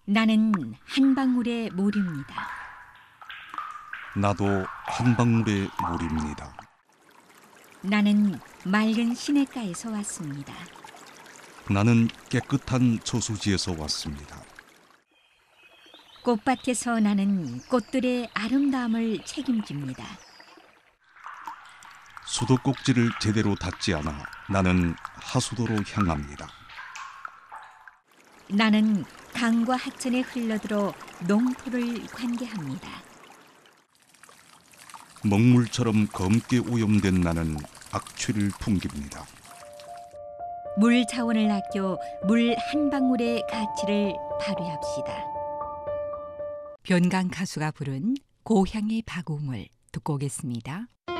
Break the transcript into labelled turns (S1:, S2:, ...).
S1: 나는 한 방울의 물입니다.
S2: 나도 한 방울의 물입니다.
S1: 나는 맑은 시냇가에서 왔습니다.
S2: 나는 깨끗한 저수지에서 왔습니다.
S1: 꽃밭에서 나는 꽃들의 아름다움을 책임집니다.
S2: 수도꼭지를 제대로 닫지 않아 나는 하수도로 향합니다.
S1: 나는 강과 하천에 흘러들어 농토를 관계합니다.
S2: 먹물처럼 검게 오염된 나는 악취를 풍깁니다.
S1: 물 자원을 아껴 물 한 방울의 가치를 발휘합시다.
S3: 변강 가수가 부른 고향의 박우물 듣고 오겠습니다.